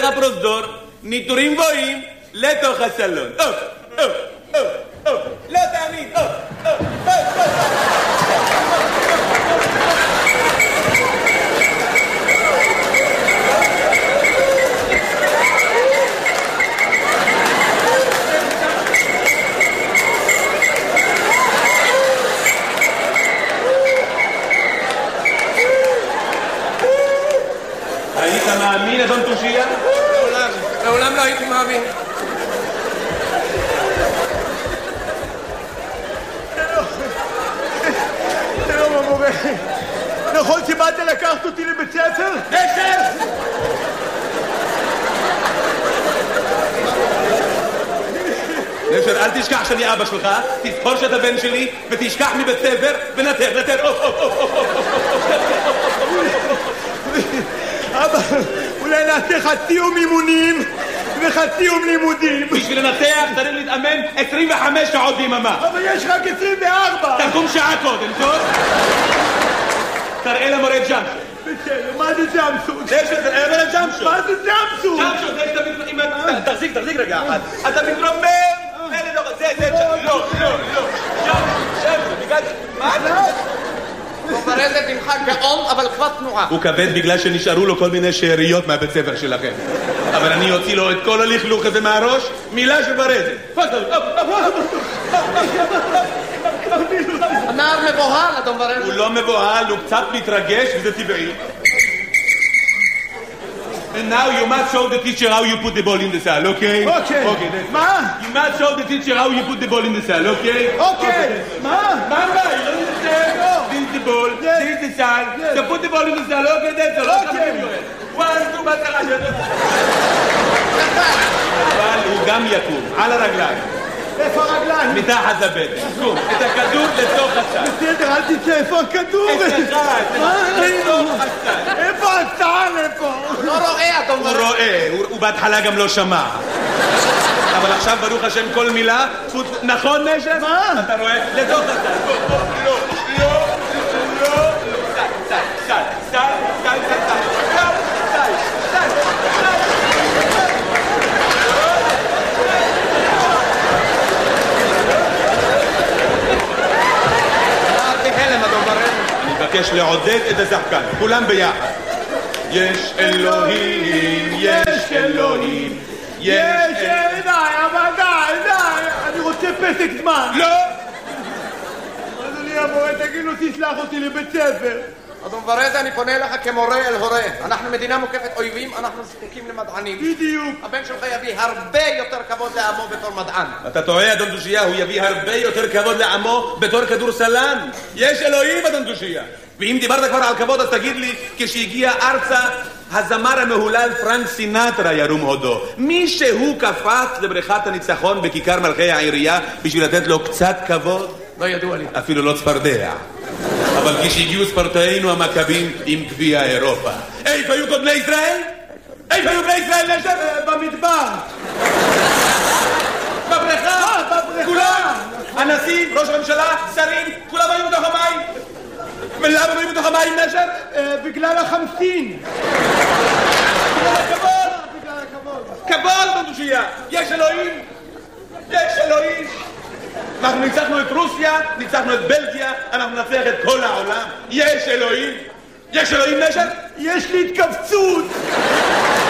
הפרוזדור, ניטורים גבוהים לתוך הסלון. לא תאמין. היית מאמין, אדון תושייה? לעולם לא הייתי מאמין. שלום המורה, נכון שבאת לקחת אותי לבית ספר? נשר! נשר, אל תשכח שאני אבא שלך, תזכור שאתה בן שלי, ותשכח מבית ספר, ונתר. אבא, אולי נעשה חצי יום אימונים וחצי יום לימודים. בשביל לנתח צריך להתאמן 25 שעות ביממה. אבל יש רק 24. תקום שעה קודם, טוב? תראה למורה ג'אמפשוט. בסדר, מה זה ג'אמפשוט? תראה למורה ג'אמפשוט. מה זה ג'אמפשוט? ג'אמפשוט, זה שאתה תחזיק רגע אחד. אתה מתרומם. זה, לא. ג'אמפשוט, מה אתה? ברזת ממך גאון, אבל כבר תנועה. הוא כבד בגלל שנשארו לו כל מיני שאריות מהבית ספר שלכם. אבל אני אוציא לו את כל הלכלוך הזה מהראש, מילה של ברזת. הנער מבוהל, אדון ברזת. הוא לא מבוהל, הוא קצת מתרגש, וזה טבעי. And now you must show the teacher how you put the ball in the cell, okay? Okay. מה? You must show the teacher how you put the ball in the cell, okay? אוקיי. מה? מה? You don't understand? This is the ball, this is the cell. So put the ball in the cell, okay? That's all. Okay. 1, 2, בהצלחה. אבל הוא גם יקום, על הרגליים. איפה הרגליים? מתחת לבטן. קום, את הכדור לתוך הסל. בסדר, אל תצא, איפה הכדור? לתוך הסל. איפה הסל? איפה? לא רואה, אדון הוא ברזת. רואה, הוא בהתחלה גם לא שמע. אבל עכשיו ברוך השם כל מילה, נכון נשר? מה? אתה רואה? לתוך הסל. לא. סל. אני מבקש לעודד את השחקן, כולם ביחד. יש אלוהים, יש אלוהים, די, אבל די. אני רוצה פסק זמן. לא! אדוני המורה, תגיד לו, תסלח אותי לבית ספר. אדון ברזת, אני פונה אליך כמורה אל הורה. אנחנו מדינה מוקפת אויבים, אנחנו זקוקים למדענים. בדיוק. הבן שלך יביא הרבה יותר כבוד לעמו בתור מדען. אתה טועה, אדון תושייה, הוא יביא הרבה יותר כבוד לעמו בתור כדורסלן. יש אלוהים, אדון תושייה. ואם דיברת כבר על כבוד, אז תגיד לי, כשהגיע ארצה, הזמר המהולל פרנק סינטרה ירום הודו. מישהו קפץ לבריכת הניצחון בכיכר מלכי העירייה בשביל לתת לו קצת כבוד? לא ידוע לי. אפילו לא צפרדע. אבל כשהגיעו ספורטאינו המכבים עם גביע אירופה. איפה היו כל בני ישראל? איפה היו בני ישראל נשר? במדבר. בבריכה? כולם? הנשיא, ראש הממשלה, שרים, כולם היו בתוך המים. ולמה היו בתוך המים נשר? בגלל החמסין. בגלל הכבוד. בגלל הכבוד. כבוד בנדושייה. יש אלוהים. יש אלוהים. אנחנו ניצחנו את רוסיה, ניצחנו את בלגיה, אנחנו נצליח את כל העולם. יש אלוהים. יש אלוהים נשר? יש לי התכווצות.